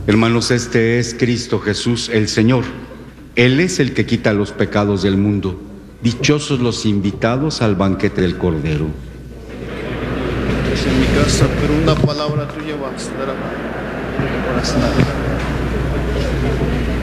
Hermanos, este es Cristo Jesús, el Señor. Él es el que quita los pecados del mundo. Dichosos los invitados al banquete del Cordero. Es en mi casa, pero una palabra tuya bastará para sanar.